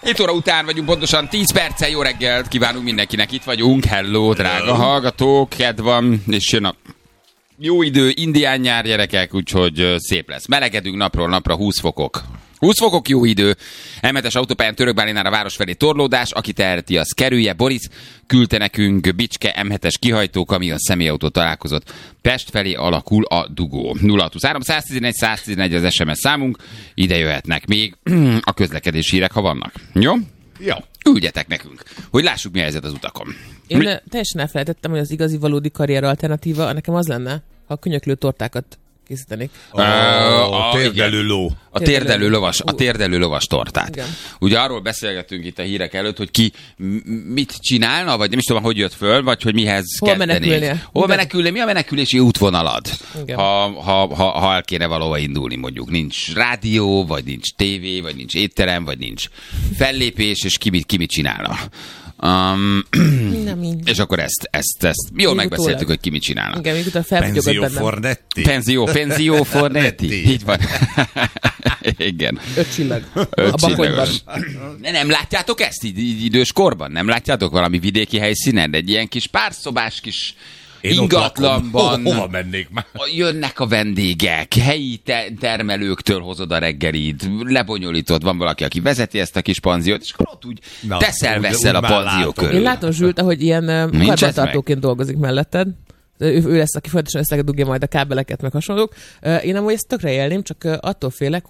7 óra után vagyunk, pontosan 10 perccel. Jó reggelt kívánunk mindenkinek, itt vagyunk. Hello, drága hallgatók, kedv van, és jön a jó idő, indián nyár, gyerekek, úgyhogy szép lesz. Melegedünk napról napra, 20 fokok. 20 fokok, jó idő. M7-es autópályán Törökbálinál a város felé torlódás, aki teheti, az kerülje. Boris küldte nekünk Bicske M7-es kihajtó kamion személyautó találkozott. Pest felé alakul a dugó. 0623 111 111 az SMS számunk. Ide jöhetnek még a közlekedési hírek, ha vannak. Jó? Jó. Küldjetek nekünk, hogy lássuk, mi a helyzet az utakon. Én teljesen elfelejtettem, hogy az igazi valódi karrier alternatíva nekem az lenne, ha a könyöklő tortákat készítenék. A térdelő ló. A térdelő lovas tortát. Igen. Ugye arról beszélgettünk itt a hírek előtt, hogy ki mit csinálna, vagy nem is tudom, hogy jött föl, vagy hogy mihez kezdenék. Hol menekülni? Mi a menekülési útvonalad? Ha el kéne valahova indulni, mondjuk. Nincs rádió, vagy nincs tévé, vagy nincs étterem, vagy nincs fellépés, és ki mit csinálna. És akkor ezt jól megbeszéltük, hogy ki mit csinálna. Igen, még utána felfogyogott bennem. Penzió Fornetti. Így van. Igen. 5 csillag. A Bakonyban. Nem látjátok ezt így idős korban? Nem látjátok valami vidéki helyszínen? Egy ilyen kis párszobás kis ingatlanban. Hova mennék már? Jönnek a vendégek, helyi termelőktől hozod a reggelit, lebonyolítod, van valaki, aki vezeti ezt a kis panziót, és akkor ott úgy teszel-veszel a panzió körül. Én látom Zsült, ahogy ilyen karbantartóként dolgozik melletted. Ő lesz, aki folyamatosan összedugja majd a kábeleket, meg hasonlók. Én amúgy ezt tökre élném, csak attól félek,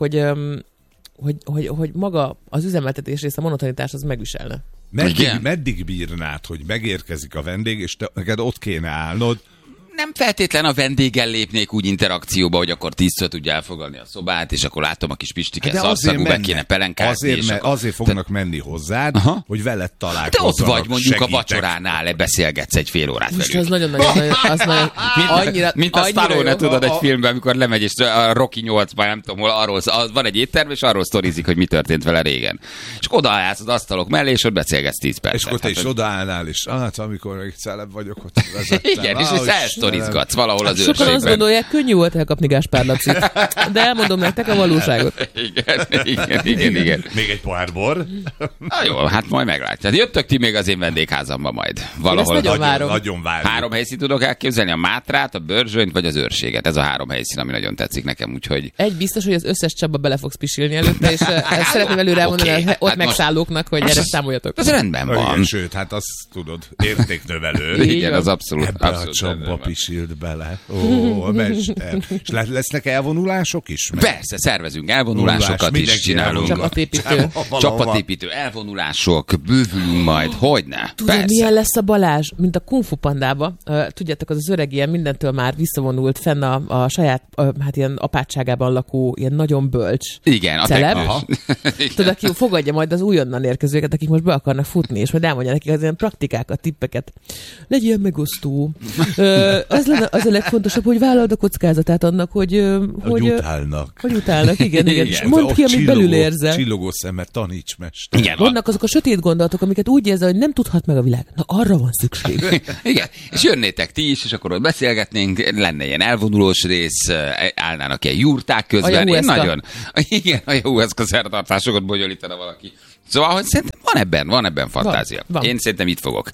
hogy maga az üzemeltetés része, a monotonitás az megviselne. Meddig bírnád, hogy megérkezik a vendég, és neked ott kéne állnod? Nem feltétlen a vendéggel lépnék úgy interakcióba, hogy akkor 10-ször tudja elfogadni a szobát, és akkor látom a kis Pistiket szarszagú, be kéne pelenkázni. Azért fognak menni hozzád, hogy veled találkozzanak. De ott vagy mondjuk segítek. A vacsoránál, beszélgetsz egy fél órát velük. Az nagyon-nagyon annyira, mint a Stallone, tudod, egy filmben, amikor lemegy, és a Rocky 8-ban, nem tudom, hol van egy étterem, és arról sztorizik, hogy mi történt vele régen. És odaállsz az asztalok mellé, és ott beszélgetsz 10 percet. És akkor te is odaállnál, és amikor egy celeb vagyok, ott vezettem. Igen, és sztorizgatsz valahol az őrségben. Sokan azt gondolják, könnyű volt elkapni Gáspár Lacit. De elmondom nektek a valóságot. Igen. Még egy pohár bor. Na jó, hát majd meglátjátok. Jöttök ti még az én vendégházamba majd. Valahol. Nagyon várom. 3 helyszínt tudok elképzelni, a Mátrát, a Börzsönyt vagy az Őrséget. Ez a 3 helyszín, ami nagyon tetszik nekem, úgyhogy... Egy biztos, hogy az összes Csaba bele fogsz pisilni előtte, és szeretném előre elmondani ott megszállóknak, hogy gyere, számoljatok. Ez rendben van. Sőt, hát azt tudod, értéknövelő. Igen, az abszolút. Csaba pisilt bele. Mester. És lesznek elvonulások is? Persze, szervezünk elvonulásokat is, csinálunk. Csapatépítő, elvonulások, bővülünk majd, hogyne. Tudod, milyen lesz a Balázs, mint a Kung Fu Pandába. Tudjátok, az öreg ilyen mindentől már visszavonult fenn a saját, hát ilyen apátságában lakó, ilyen nagyon bölcs. Igen, a celeb. Tudod, aki fogadja majd az újonnan érkezőket, akik most be akarnak futni, és majd elmondja nekik az ilyen praktikákat, tippeket. Legyen megosztó. Az a legfontosabb, hogy vállalod a kockázatát annak, hogy utálnak. Hogy utálnak, igen. És mondd ki, amit belül érzel. Csillogó szemmel, taníts, mester. Igen, vannak azok a sötét gondolatok, amiket úgy érzel, hogy nem tudhat meg a világ. Na, arra van szükség. Igen, és jönnétek ti is, és akkor ott beszélgetnénk, lenne ilyen elvonulós rész, állnának ilyen jurták közben. Igen, a Jahueszka szertartásokat bonyolítana valaki. Szóval, hogy szerintem van ebben fantázia. Van. Én szerintem itt fogok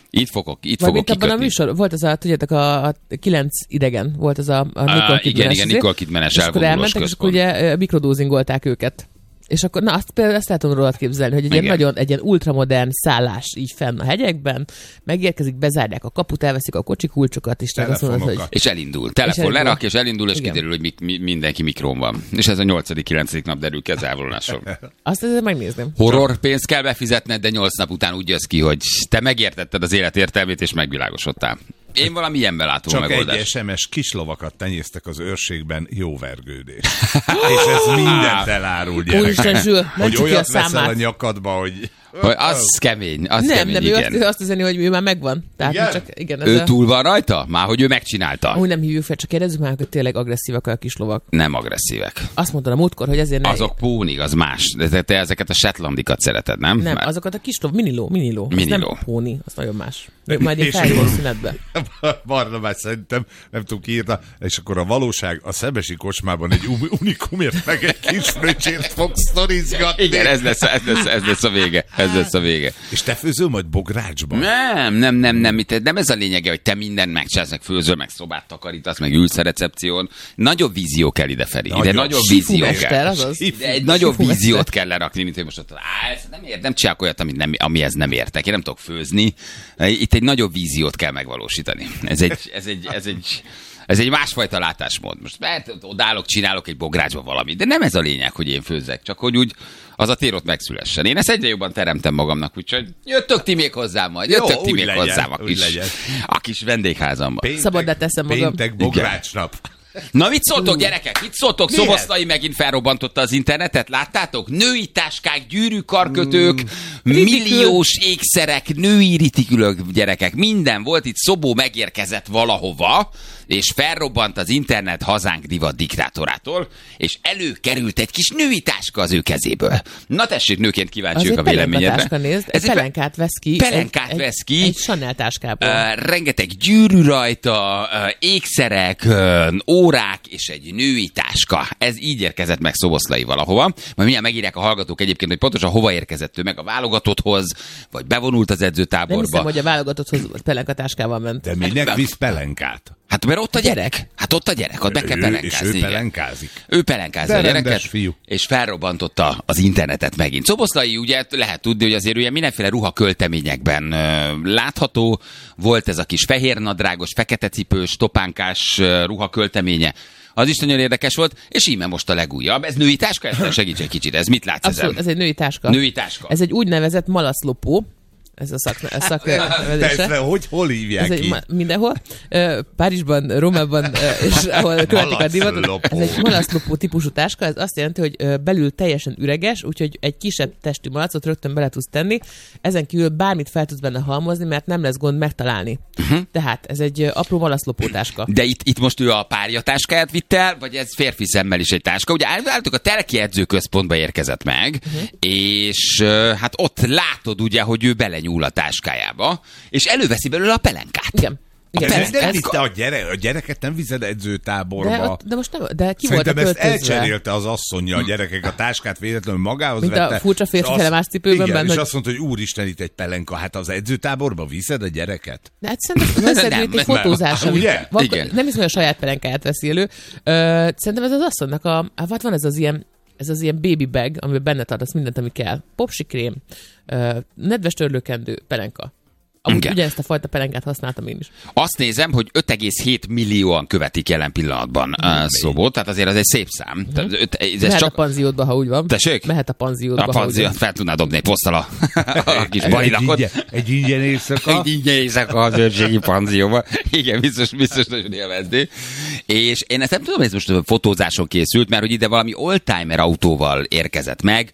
kikötni. A műsor, volt az tudjátok, a 9 idegen, volt az a Nicole Kidman-es. Igen, Nicole Kidman-es elvonulós központ. És akkor ugye mikrodózingolták őket. És akkor, na, ezt el tudom rólad képzelni, hogy egy ilyen ultramodern szállás így fenn a hegyekben, megérkezik, bezárják a kaput, elveszik a kocsi kulcsokat, és azt mondod, hogy... És elindul. Telefon lerak, és elindul, és kiderül, hogy mindenki mikron van. És ez a 8.-9. nap derül ki az elvonuláson. Azt ezzel megnézném. Horror pénzt kell befizetned, de 8 nap után úgy jössz ki, hogy te megértetted az élet értelmét, és megvilágosodtál. Én valami ilyenben látom megoldást. Csak egy SMS kislovakat tenyésztek az őrségben, jó vergődés. És ez mindent elárul, gyerekek. Úristen, Zsül, hogy olyat veszel a nyakadba, hogy... Az kemény, az nem, kemény, nem, igen. ő azt üzeni, hogy ő már megvan. Tehát Igen? csak, igen, ez Ő túl van rajta? Már hogy ő megcsinálta? Úgy nem hívjuk fel, csak kérdezzük már, hogy tényleg agresszívak a kis lovak. Nem agresszívek. Azt mondta a múltkor, hogy ezért ne... Azok pónig, az más. De te ezeket a shetlandikat szereted, nem? Nem, Mert azokat a kis lov, miniló. Az Miniló. nem póni, az nagyon más. Majd én felhívom szünetbe. Barnabás szerintem, nem tudom ki írta, és akkor a valóság a szebesi kocsmában egy unikumért meg egy kis fröccsért fog sztorizgatni. Igen, ez lesz a vége. Ez lesz a vége. És te főzöl majd bográcsban? Nem ez a lényege, hogy te mindent megcsinálsz, meg főzöl, meg szobát takarítasz, meg ülsz a recepción. Nagyobb vízió kell idefelé. Ide nagyobb vízió kell. Egy nagyobb víziót kell lerakni, mint hogy most ott nem csinálok olyat, amihez nem értek. Én nem tudok főzni. Itt egy nagyobb víziót kell megvalósítani. Ez egy másfajta látásmód. Most odállok, csinálok egy bográcsba valamit, de nem ez a lényeg, hogy én főzzek, csak hogy úgy az a tér ott megszülessen. Én ezt egyre jobban teremtem magamnak, úgyhogy jöttök ti még hozzám majd, jöttök ti még hozzám a kis vendégházamba. Szabaddá teszem magam. Péntek bográcsnap. Na, mit szóltok, gyerekek? Mit szóltok? Szoboszlai megint felrobbantotta az internetet, láttátok? Női táskák, gyűrűkarkötők, milliós ékszerek, női ritikülök, gyerekek. Minden volt, itt Szobó megérkezett valahova, és felrobbant az internet hazánk divat diktátorától, és előkerült egy kis női táska az ő kezéből. Na tessék, nőként kíváncsiak a véleményedre. Ez egy pelenkát vesz ki. Pelenkát vesz ki. Egy Chanel táskából. Rengeteg gyűrű rajta, ékszerek, órák és egy női táska. Ez így érkezett meg Szoboszlai valahova. Majd mindjárt megírják a hallgatók egyébként, hogy pontosan hova érkezett ő meg, a válogatotthoz, vagy bevonult az edzőtáborba. Nem hiszem, hogy a válogatotthoz pelenkatáskával ment. De minek visz pelenkát? Hát mert ott a gyerek. Ott be kell pelenkázni. És ő pelenkázik. Ő pelenkázza a gyereket, és felrobbantotta az internetet megint. Szoboszlai ugye lehet tudni, hogy azért ugye mindenféle ruhakölteményekben látható. Volt ez a kis fehérnadrágos, fekete cipős, topánkás ruhakölteménye. Az is nagyon érdekes volt, és íme most a legújabb. Ez női táska? Ezt segíts egy kicsit, ez mit látsz ezen? Ez egy női táska. Női táska. Ez egy úgynevezett malaszlopó. Ez a szaknevezése. Hol hívják ki? Mindenhol. Párizsban, Rómában, és ahol követik a divatot. Ez egy malaszlopó típusú táska, ez azt jelenti, hogy belül teljesen üreges, úgyhogy egy kisebb testű malacot rögtön bele tudsz tenni. Ezen kívül bármit fel tudsz benne halmozni, mert nem lesz gond megtalálni. Tehát ez egy apró malaszlopó táska. De itt most ő a párja táskáját vitt el, vagy ez férfi szemmel is egy táska? Ugye állítólag a Telki edzőközpontba érkezett meg, és hát ott látod ugye, hogy ő belenyúl a táskájába, és előveszi belőle a pelenkát. Igen. Nem vitte a gyereket, nem viszed edzőtáborba. De most nem, de ki szerintem volt a költözve? ezt elcserélte az asszonya a gyerekek a táskát véletlenül magához mint vette. A furcsa férfi felemás cipőben igen, benne. És azt mondta, hogy úristen, itt egy pelenka. Hát az edzőtáborba viszed a gyereket? De hát szerintem egy fotózás. Ugye? Igen. Nem hiszem, hogy a saját pelenkáját veszi elő. Szerintem ez az asszonynak van ez az ilyen baby bag, amiben benne tartasz mindent, ami kell. Popsikrém, nedves törlőkendő, pelenka. Amúgy ugyanezt a fajta pelenkát használtam én is. Azt nézem, hogy 5,7 millióan követik jelen pillanatban Szobót, tehát azért az egy szép szám. Mehet a panziódba, ha úgy van. Tessék? Mehet a panziódba. A panziót fel tudná dobni egy poszttal a kis balinakot. Egy ingyen éjszaka. Egy ingyen éjszaka az őrségi panzióba. Igen, biztos nagyon élvezni. És én ezt nem tudom, hogy ez most fotózáson készült, mert hogy ide valami oldtimer autóval érkezett meg,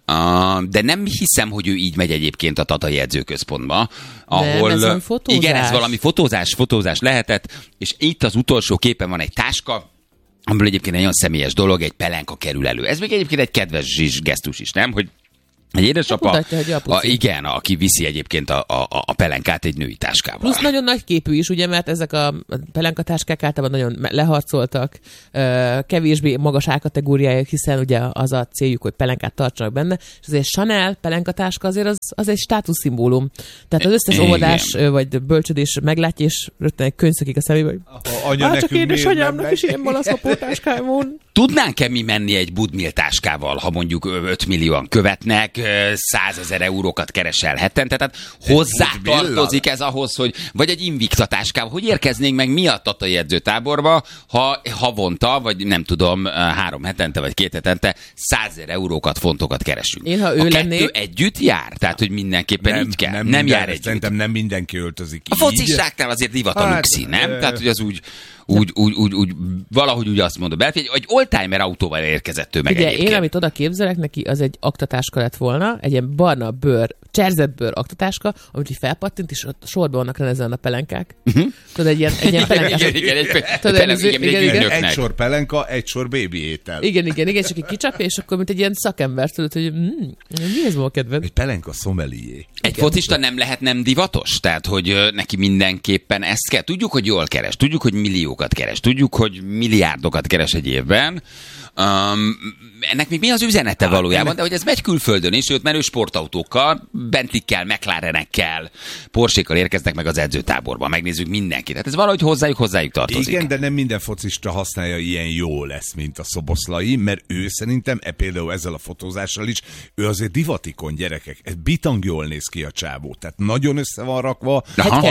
de nem hiszem, hogy ő így megy egyébként a Tatai edzőközpontba, ahol nem, ez fotózás. Igen, ez valami fotózás lehetett, és itt az utolsó képen van egy táska, amiből egyébként egy nagyon személyes dolog, egy pelenka kerül elő. Ez még egyébként egy kedves gesztus is, nem? Hogy egy édesapa, mutatja, hogy igen, aki viszi egyébként a pelenkát egy női táskával. Plusz nagyon nagy képű is, ugye, mert ezek a pelenkatáskák általában nagyon leharcoltak, kevésbé magas árkategóriájuk, hiszen ugye az a céljuk, hogy pelenkát tartsanak benne, és azért Chanel pelenkatáska azért az egy státuszszimbólum. Tehát az összes óvodás vagy bölcsödés meglátja, és rögtön egy könyv szökik a szemébe, hogy csak édesanyámnak is ilyen malaszlopó táskája van. Tudnánk-e mi menni egy Budmil táskával, ha mondjuk 5 millióan követnek, 100 000 eurókat keresel hetente, tehát hozzá tartozik ez ahhoz, hogy vagy egy Invicta táskával, hogy érkeznénk meg mi a Tatai edzőtáborba, ha havonta, vagy nem tudom, 3 hetente, vagy 2 hetente 100 000 eurókat, fontokat keresünk. Én, ha ő lennék... kettő együtt jár? Tehát, hogy mindenképpen így kell. Nem jár együtt. Szerintem nem mindenki öltözik így. A focistáknál azért divat a luxi, nem? Tehát, hogy az úgy valahogy úgy azt mondom, egy oldtimer autóval érkezett ő meg ugye, egyébként. én, amit oda képzelek neki, az egy aktatáska lett volna, egy ilyen barna bőr cserzetbőr aktatáska, amit így felpattint, és ott sorban vannak rendezen a pelenkák. Tudod, egy ilyen pelenkás. Igen, egy sor pelenka, egy sor bébi étel. Igen, csak egy kicsapja, és akkor mint egy ilyen szakember, tudod, hogy mi ez ma a kedved? Egy pelenka szomelié. Egy focista nem lehet nem divatos? Tehát, hogy neki mindenképpen ezt kell. Tudjuk, hogy jól keres, tudjuk, hogy milliókat keres, tudjuk, hogy milliárdokat keres egy évben. Ennek még mi az üzenete valójában? De hogy ez megy külföldön is, sőt, menő sportautókkal, Bentleykel, McLarenekkel, Porsche-kkal érkeznek meg az edzőtáborba. Megnézzük mindenkit. Tehát ez valahogy hozzájuk tartozik. Igen, de nem minden focista használja ilyen jó lesz, mint a Szoboszlai, mert ő szerintem, például ezzel a fotózással is, ő azért divatikon, gyerekek. Ez bitang jól néz ki a csávó. Tehát nagyon össze van rakva.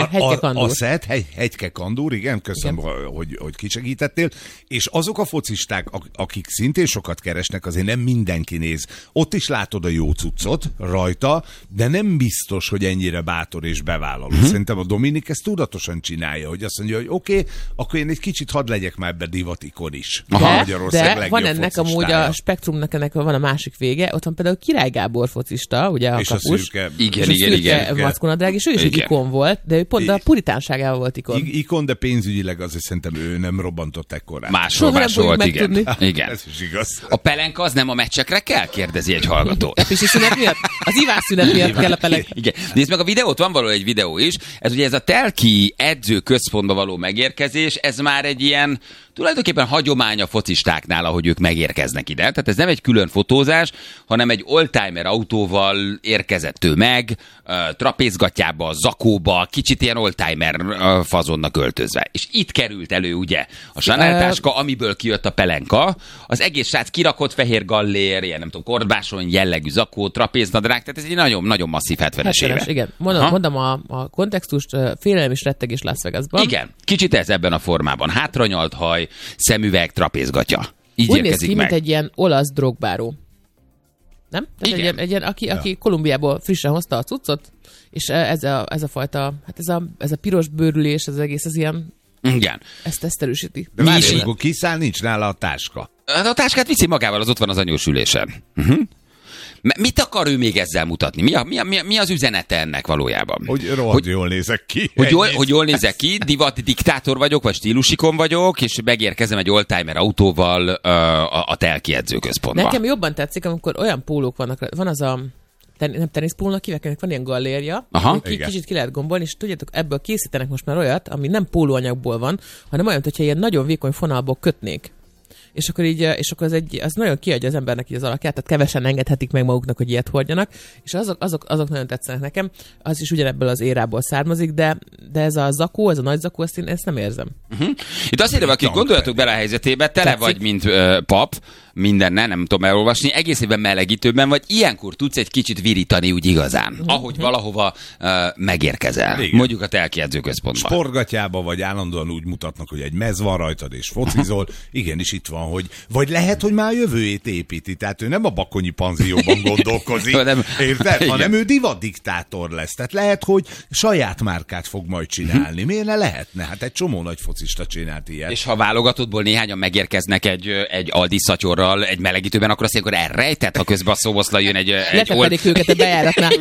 A szett, Hegyke Kandúr, igen, köszönöm, hogy kisegítettél. És azok a focisták, akik szintén sokat keresnek, azért nem mindenki néz. Ott is látod a jó cuccot rajta, de nem biztos, hogy ennyire bátor és bevállaló. Szerintem a Dominik ezt tudatosan csinálja, hogy azt mondja, hogy oké, akkor én egy kicsit hadd legyek már ebbe divatikon is. De van ennek amúgy a spektrumnak, ennek van a másik vége, ott van például Király Gábor focista, ugye a és kapus. A szürke, igen. Mackonadrág, és ő is egy ikon volt, de ő pont a puritánságával volt ikon. Ikon, de pénzügyileg azért szerintem ő nem robbantott ekkorát. Máshol volt, igen. Ez is igaz. A pelenka az nem a meccsekre kell? Kérdezi egy hallgató. A pisi szünet miatt? Az ivásszünet miatt kell a pelenka. Igen. Nézd meg a videót, van való egy videó is. Ez ugye ez a Telki edzőközpontba való megérkezés, ez már egy ilyen tulajdonképpen hagyomány a focistáknál, ahogy ők megérkeznek ide. Tehát ez nem egy külön fotózás, hanem egy oldtimer autóval érkezett ő meg, trapézgatjába, zakóba, kicsit ilyen oldtimer fazonnak öltözve. És itt került elő ugye a Chanel táska, amiből kijött a pelenka, az egész srác kirakott fehér gallér, ilyen nem tudom, korbáson jellegű zakó, trapéznadrág, tehát ez egy nagyon masszív 70-es éve. Igen, mondom a kontextust, félelem és rettegés Las Vegasban. Igen, kicsit ez ebben a formában. Hátranyalt haj, szemüveg, trapézgatja. Így úgy néz ki, mint egy ilyen olasz drogbáró. Nem? Tehát egy ilyen, aki Kolumbiából frissen hozta a cuccot, és ez a fajta, hát ez a piros bőrülés, ez egész, ez ilyen, igen. Ezt erősíti. De várj, amikor kiszáll, nincs nála a táska. A táskát viszi magával, az ott van az anyósülésen. Mit akar ő még ezzel mutatni? Mi az üzenete ennek valójában? Hogy jól nézek ki. Hogy jól nézek ki, divat diktátor vagyok, vagy stílusikon vagyok, és megérkezem egy oldtimer autóval a Telki edzőközpontba. Nekem jobban tetszik, amikor olyan pólók vannak, van az a nem teniszpólónak hívják, ennek van ilyen gallérja, kicsit ki lehet gombolni, és tudjátok, ebből készítenek most már olyat, ami nem pólóanyagból van, hanem olyan, hogyha ilyen nagyon vékony fonalból kötnék. És akkor az nagyon kiadja az embernek így az alakját, tehát kevesen engedhetik meg maguknak, hogy ilyet hordjanak, és azok nagyon tetszenek nekem. Az is ugyanebből az érából származik, de ez a zakó, ez a nagy zakó, ezt nem érzem. Itt azt írja, akik gondoljatok bele a helyzetébe, tele vagy, mint pap, mindennel, nem tudom elolvasni, egész évben melegítőben vagy, ilyenkor tudsz egy kicsit virítani úgy igazán, ahogy valahova megérkezel. Igen. Mondjuk a Telki edzőközpontban. Sportgatjába vagy állandóan úgy mutatnak, hogy egy mez van rajtad és focizol. Igenis itt van, hogy vagy lehet, hogy már a jövőjét építi, tehát ő nem a bakonyi panzióban gondolkozik, érted? Hanem ő divatdiktátor lesz. Tehát lehet, hogy saját márkát fog majd csinálni. Miért ne lehetne? Hát egy csomó nagy focista csinált ilyet. És ha válogatottból néhányan megérkeznek egy Aldi szatyorral, egy melegítőben, akkor azt mondják, hogy elrejtett, ha közben a Szoboszlai jön egy letepedik őket a bejáratnál.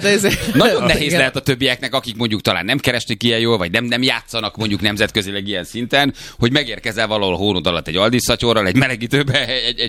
Nagyon nehéz lehet a többieknek, akik mondjuk talán nem keresnek ilyen jól, vagy nem játszanak mondjuk nemzetközileg ilyen szinten, hogy megérkezel valahol hónod alatt egy Aldi szatyorral, egy melegítőbe,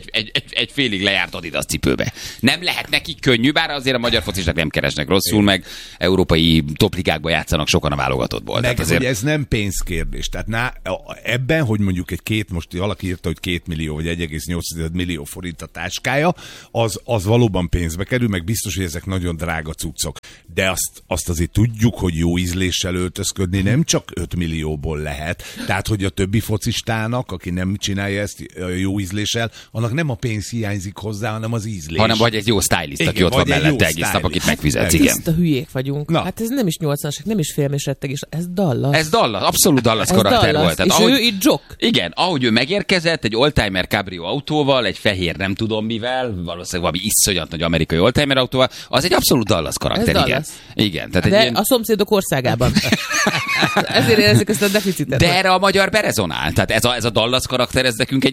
egy félig lejárt Adidas cipőbe. Nem lehet nekik könnyű, bár azért a magyar focisták nem keresnek rosszul, meg európai topligákba játszanak sokan a válogatottból. Meg, azért... hogy ez nem pénzkérdés. Tehát ebben, hogy mondjuk most valaki írta, hogy 2 millió vagy 1,8 millió forint a táskája, az valóban pénzbe kerül, meg biztos, hogy ezek nagyon drága cuccok. De azt azért tudjuk, hogy jó ízléssel öltözködni nem csak 5 millióból lehet. Tehát, hogy a többi focistának, aki nem csinálja ezt jó ízléssel, annak nem a pénz hiányzik hozzá, hanem az ízlés. Hanem vagy egy jó stylist, aki ott van mellette egész nap, akit megfizetsz. Tiszta hülyék vagyunk. Na. Hát ez nem is 80-as, nem is félmés rettegés, ez Dallas. Ez Dallas, abszolút Dallas karakter volt. Tehát, és ő itt Jock. Igen, ahogy ő megérkezett, egy oldtimer cabrio autóval, egy fehér nem tudom mivel, valószínűleg valami iszonyat nagy amerikai oldtimer autóval, az egy abszolút Dallas karakter, ez igen. Dallas. Igen. Tehát de a szomszédok országában. Ezért érezzük ezt a deficitet. De erre a magyar berezonál. Tehát ez a Dallas karakter, ez nekünk egy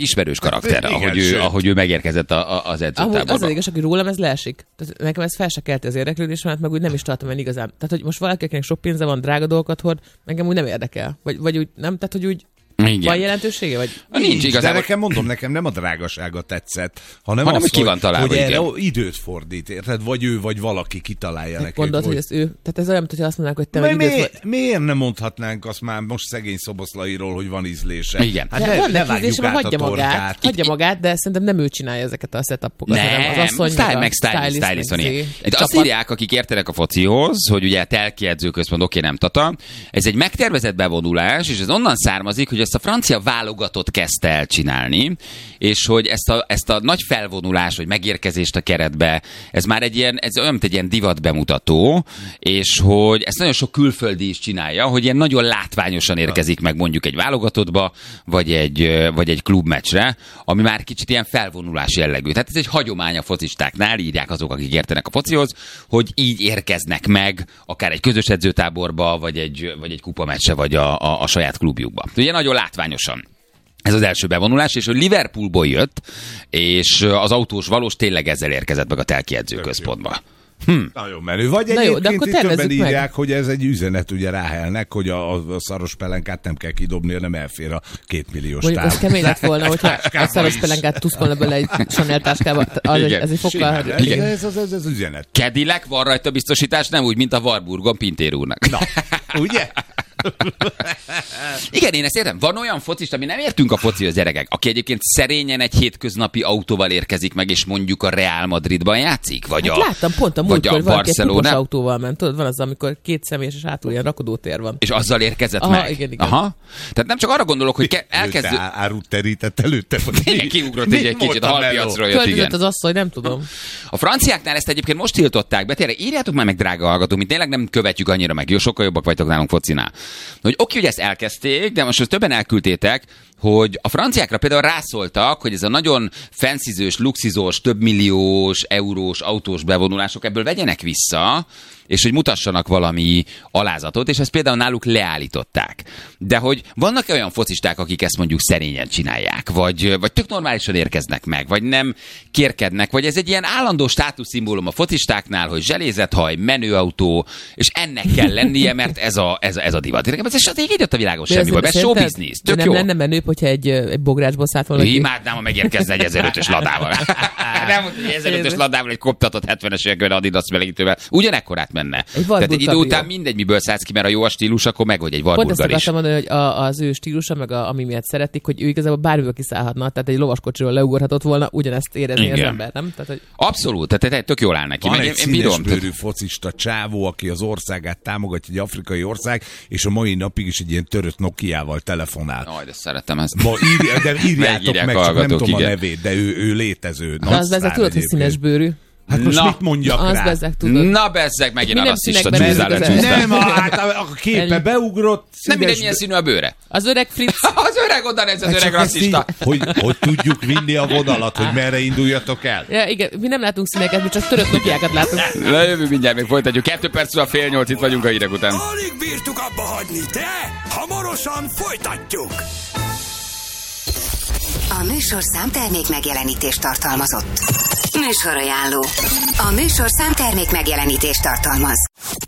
ismerős karakter, ahogy ő megérkezett az edzőtáborba. Az igaz, aki rólam ez leesik. Tehát nekem ez fel se kelti az érdeklődésemet, meg úgy nem is tartom el igazán. Tehát, hogy most valakinek sok pénze van, drága dolgokat hord, engem úgy nem érdekel. Vagy úgy nem, tehát, hogy úgy igen. Van jelentősége? Vagy? Nincs igazából. De nekem nem a drágasága tetszett, hanem az, hogy ki van találva, hogy erre időt fordít, érted? Vagy ő, vagy valaki kitalálja neki. Gondolod, hogy ezt ő... Tehát ez olyan, hogyha azt mondanák, hogy te meg időt... Miért nem mondhatnánk azt már most szegény Szoboszlairól, hogy van ízlése? Igen. Hát ne vágjuk át a torkát. Hagyja magát, de szerintem nem ő csinálja ezeket a setupokat, hanem az asszony meg stylist. Azt írják, akik értenek a focihoz, hogy ugye telki edzőközpont, oké, nem Tata. Ez egy megtervezett bevonulás, és ez onnan származik, hogy ezt a francia válogatott kezdte el csinálni, és hogy ezt a nagy felvonulás, vagy megérkezést a keretbe, ez már ez olyan, mint egy ilyen divat bemutató, és hogy ezt nagyon sok külföldi is csinálja, hogy ilyen nagyon látványosan érkezik meg mondjuk egy válogatottba, vagy egy klubmeccsre, ami már kicsit ilyen felvonulás jellegű. Tehát ez egy hagyomány a focistáknál, írják azok, akik értenek a focihoz, hogy így érkeznek meg akár egy közös edzőtáborba, vagy egy kupameccsre, vagy a saját klubjukba. Ugye nagyon látványosan. Ez az első bevonulás, és hogy Liverpoolból jött, és az autós valós tényleg ezzel érkezett meg a telki edzőközpontba. Nagyon menő. Vagy egyébként itt többen írják, hogy ez egy üzenet ugye Ráhelnek, hogy a szaros pelenkát nem kell kidobni, hanem elfér a 2 milliós táv. Mondjuk az kemény lett volna, hogyha a szaros pelenkát tuszkolna bele egy Chanel táskába. Ez egy fokkal. Ez az üzenet. Cadillac, van rajta biztosítás, nem úgy, mint a Warburgon Pintér úrnak. Na, ugye? Igen, én ezt értem. Van olyan focista, ami nem értünk a focihoz, gyerekek, aki egyébként szerényen egy hétköznapi autóval érkezik meg, és mondjuk a Real Madridban játszik? Vagy láttam pont a múltkor, valaki egy kupos autóval ment. Tudod, van az, amikor 2 személyes és hátul ilyen rakodótér van. És azzal érkezett meg? Igen. Aha. Tehát nem csak arra gondolok, hogy elkezdő... Árut terített előtte. Igen, kiugrott egy kicsit, a halpiacról jött, igen. az asszony, nem tudom. A franciáknál ezt egyébként most tiltották be. Tényleg írjátok már meg, drága hallgatók, mint tényleg nem követjük annyira meg. Jó, sokkal jobbak vagytok nálunk focinál. Hogy oké, hogy ezt elkezdték, de most többen elküldtétek, hogy a franciákra például rászóltak, hogy ez a nagyon fancyzős, luxizós, több milliós, eurós autós bevonulások ebből vegyenek vissza, és hogy mutassanak valami alázatot, és ezt például náluk leállították. De hogy vannak olyan focisták, akik ezt mondjuk szerényen csinálják, vagy tök normálisan érkeznek meg, vagy nem kérkednek, vagy ez egy ilyen állandó státuszszimbólum a focistáknál, hogy zselézethaj, menőautó, és ennek kell lennie, mert ez a divat. Ez a stratégia jött a világon semmi baj, ez show business, tök jó. Nem lenne menőbb, hogyha egy bográcsból szállt valaki. Imádnám, ha megérkezne egy 1005-ös ladával. Nem mondta, hogy 1005-ös ladával egy koptatott 70-es években Adidas melegítővel. Ugyanekkorát menne. Tehát egy idő után mindegy, miből szállsz ki, mert a jó a stílus, akkor meg vagy egy Warburger is. Pont ezt mondani, hogy az ő stílusa, meg ami miatt szeretik, hogy ő igazából bármiből kiszállhatna, tehát egy lovaskocsiról leugorhatott volna, ugyanezt érezni az ember, nem? Tehát, hogy... Abszolút, tehát tök jól áll neki. Van egy színesbőrű focista csávó, aki az országát támogatja, egy afrikai ország, és a mai napig is egy ilyen törött Nokiával telefonál. Aj, de szeretem ezt. De írjátok meg, csak nem tudom a nevét, de ő létező. De az ezzel tudod, hogy színesbőrű. Hát most mit mondjak rá? Bezzeg, tudod. Na bezzeg, megint a rasszista Nem, a képe beugrott. Nem mindegy, milyen színű a bőre. Az öreg Fritz. Az öreg oda ez az öreg rasszista. Hogy tudjuk vinni a vonalat, hogy merre induljatok el. Ja, igen, mi nem látunk színeket, mi csak törött Nokiákat látunk. Lejövünk mindjárt, még folytatjuk. 2 percről 7:30, itt vagyunk a hírek után. Alig bírtuk abba hagyni, de hamarosan folytatjuk. A műsorszám termék megjelenítést tartalmazott. Műsorajánló. A műsorszám termék megjelenítést tartalmaz.